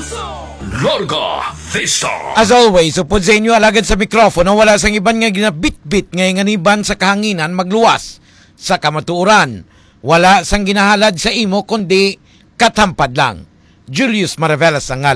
Larga Vista. As always, upod sa inyo alagad sa mikrofono, wala sang iban nga ginabit-bit nga nganiban sa kahanginan magluwas sa kamatuuran. Wala sang ginahalad sa imo kundi katampad lang. Julius Maravelas ang ngalan.